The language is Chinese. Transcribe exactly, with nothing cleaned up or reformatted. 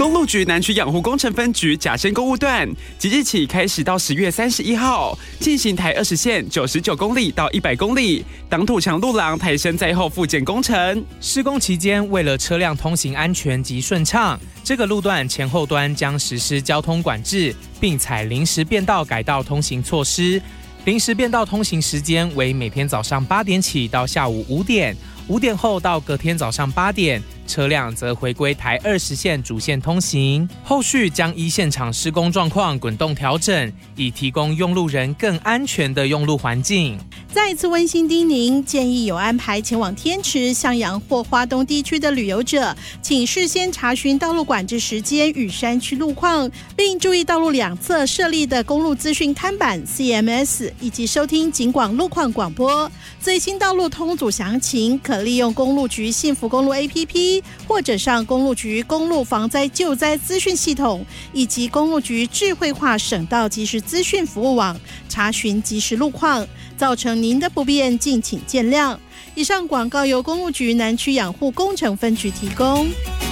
公路局南区养护工程分局甲深公路段，即日起开始到十月三十一号进行台二十线九十九公里到一百公里挡土墙路廊抬升载后复建工程。 施工期间，为了车辆通行安全及顺畅，这个路段前后端将实施交通管制，并采临时变道改道通行措施。临时变道通行时间为每天早上八点起到下午五点，五点后到隔天早上八点，车辆则回归台二十线主线通行。后续将依现场施工状况滚动调整，以提供用路人更安全的用路环境。 再次温馨叮咛，建议有安排前往天池、向阳或花东地区的旅游者，请事先查询道路管制时间与山区路况，并注意道路两侧设立的公路资讯看板 C M S， 以及收听警广路况广播。最新道路通组详情可利用公路局幸福公路 A P P， 或者上公路局公路防灾救灾资讯系统，以及公路局智慧化省道即时资讯服务网查询即时路况。造成您的不便，敬请见谅。以上广告由公路局南区养护工程分局提供。